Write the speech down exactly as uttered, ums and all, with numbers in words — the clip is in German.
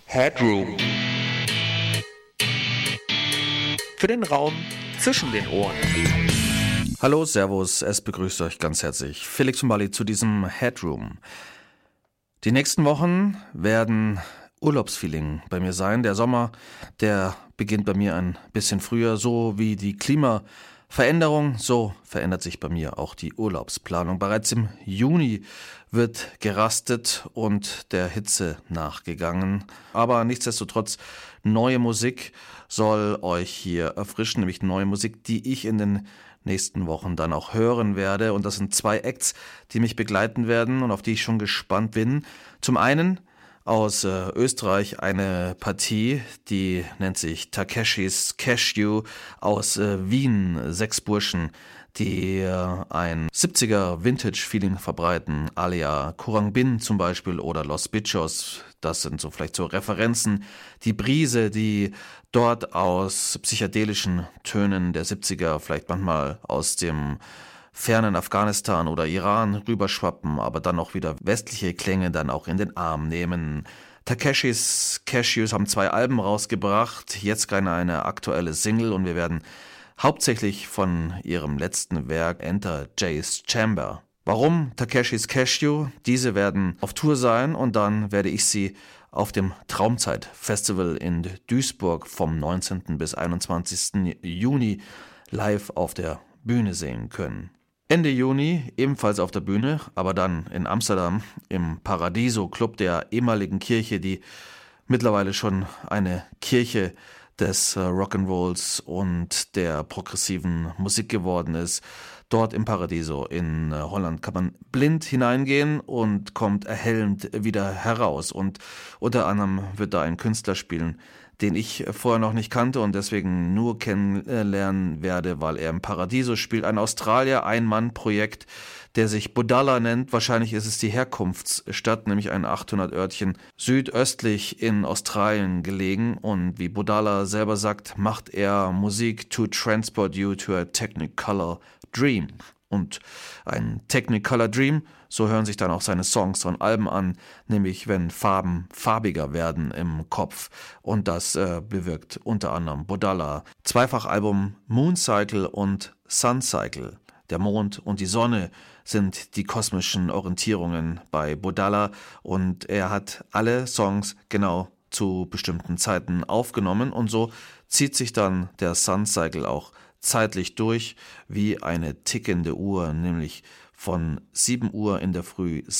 Headroom. Für den Raum zwischen den Ohren. Hallo, Servus, es begrüßt euch ganz herzlich Felix von Bali zu diesem Headroom. Die nächsten Wochen werden Urlaubsfeeling bei mir sein. Der Sommer, der beginnt bei mir ein bisschen früher, so wie die Klimaveränderung, so verändert sich bei mir auch die Urlaubsplanung. Bereits im Juni wird gerastet und der Hitze nachgegangen. Aber nichtsdestotrotz, neue Musik soll euch hier erfrischen, nämlich neue Musik, die ich in den nächsten Wochen dann auch hören werde. Und das sind zwei Acts, die mich begleiten werden und auf die ich schon gespannt bin. Zum einen aus äh, Österreich eine Partie, die nennt sich Takeshis Cashew aus äh, Wien. Sechs Burschen, die äh, ein siebziger Vintage-Feeling verbreiten, alia Khruangbin zum Beispiel oder Los Bichos. Das sind so vielleicht so Referenzen. Die Brise, die dort aus psychedelischen Tönen der siebziger, vielleicht manchmal aus dem fernen Afghanistan oder Iran rüberschwappen, aber dann auch wieder westliche Klänge dann auch in den Arm nehmen. Takeshis Cashews haben zwei Alben rausgebracht, jetzt gerade eine aktuelle Single und wir werden hauptsächlich von ihrem letzten Werk Enter Jay's Chamber. Warum Takeshis Cashew? Diese werden auf Tour sein und dann werde ich sie auf dem Traumzeit Festival in Duisburg vom neunzehnten bis einundzwanzigsten Juni live auf der Bühne sehen können. Ende Juni ebenfalls auf der Bühne, aber dann in Amsterdam im Paradiso Club der ehemaligen Kirche, die mittlerweile schon eine Kirche des Rock'n'Rolls und der progressiven Musik geworden ist. Dort im Paradiso in Holland kann man blind hineingehen und kommt erhellend wieder heraus. Und unter anderem wird da ein Künstler spielen, den ich vorher noch nicht kannte und deswegen nur kennenlernen werde, weil er im Paradiso spielt. Ein Australier, Ein-Mann-Projekt, der sich Budalla nennt. Wahrscheinlich ist es die Herkunftsstadt, nämlich ein achthundert Örtchen südöstlich in Australien gelegen. Und wie Budalla selber sagt, macht er Musik to transport you to a technicolor dream. Und ein Technicolor Dream, so hören sich dann auch seine Songs und Alben an, nämlich wenn Farben farbiger werden im Kopf. Und das äh, bewirkt unter anderem Budalla. Zweifachalbum Moon Cycle und Sun Cycle. Der Mond und die Sonne sind die kosmischen Orientierungen bei Budalla und er hat alle Songs genau zu bestimmten Zeiten aufgenommen und so zieht sich dann der Sun Cycle auch zeitlich durch wie eine tickende Uhr, nämlich von sieben Uhr in der Früh